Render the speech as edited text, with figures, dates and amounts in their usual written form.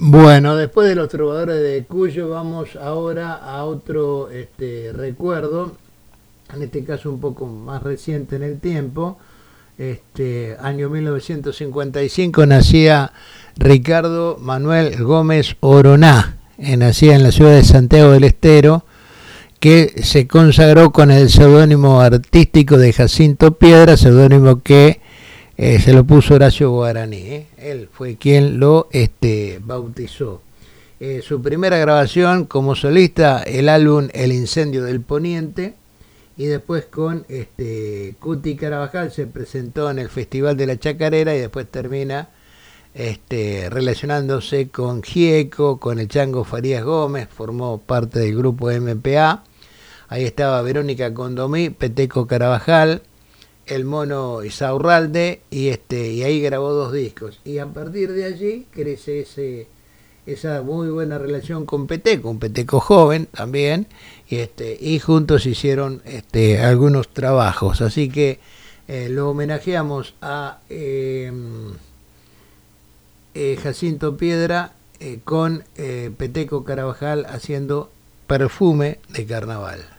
Bueno, después de los trovadores de Cuyo, vamos ahora a otro recuerdo, en este caso un poco más reciente en el tiempo. Año 1955 nacía Ricardo Manuel Gómez Oroná, nacía en la ciudad de Santiago del Estero, que se consagró con el seudónimo artístico de Jacinto Piedra, seudónimo que se lo puso Horacio Guaraní. Él fue quien lo bautizó. Su primera grabación como solista, el álbum El Incendio del Poniente, y después con Cuti Carabajal se presentó en el Festival de la Chacarera y después termina relacionándose con Gieco, con el Chango Farías Gómez, formó parte del grupo MPA. Ahí estaba Verónica Condomí, Peteco Carabajal, el Mono Isaurralde, y ahí grabó 2 discos. Y a partir de allí crece esa muy buena relación con Peteco, un Peteco joven también, y juntos hicieron algunos trabajos. Así que lo homenajeamos a Jacinto Piedra con Peteco Carabajal haciendo Perfume de Carnaval.